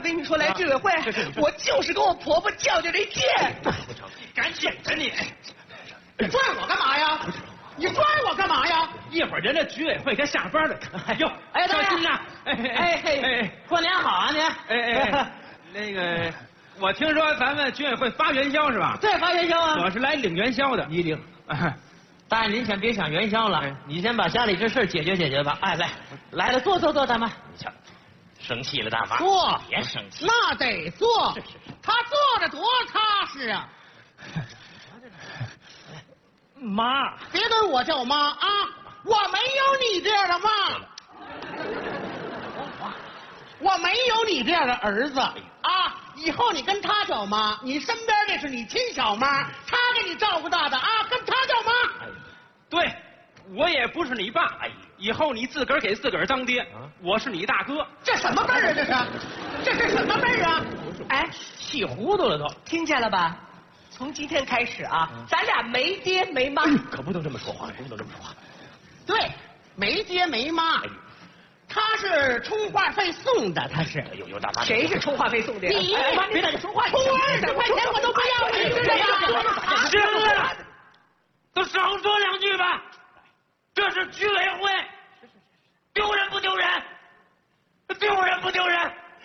跟你说，来居委会，我就是跟我婆婆较这劲。 赶紧的你！ 你拽我干嘛呀？你拽我干嘛呀？ 一会儿人家居委会该下班了。哟， 哎， 小心呐！ 过年好啊您！ 那个，我听说咱们居委会发元宵是吧？ 对，发元宵啊！ 我是来领元宵的。 你领。大爷，您先别想元宵了，你先把家里这事解决解决吧。哎，来了，坐，大妈。 你瞧，生气了，大妈。 坐， 别生气。 那得坐。是。他坐着多踏实啊！ 妈， 别跟我叫妈啊！我没有你这样的妈，我没有你这样的儿子啊！以后你跟他叫妈，你身边这是你亲小妈，他给你照顾大的啊，跟他叫妈。 对，我也不是你爸，以后你自个儿给自个儿当爹，我是你大哥。 这什么辈儿啊？这是什么辈儿啊？ 哎， 气糊涂了都， 听见了吧？从今天开始啊，咱俩没爹没妈。 可不能这么说话，不能这么说话。 对，没爹没妈。他是充话费送的，他是。 有大妈。 谁是充话费送的？ 你别在这说话，充20块钱我都不要，你知道吗？ 行了，都少说两句吧。这是居委会，丢人不丢人？丢人不丢人？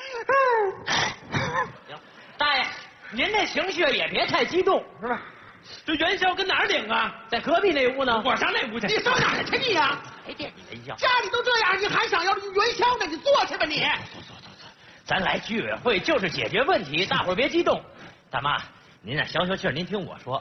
大爷，您这情绪也别太激动，是吧？ 这元宵跟哪儿领啊？ 在隔壁那屋呢。 我上那屋去。 你上哪儿去你呀？ 还惦记元宵？ 家里都这样，你还想要元宵呢？你坐去吧你。 坐。咱来居委会就是解决问题，大伙儿别激动。大妈，您啊消消气儿，您听我说。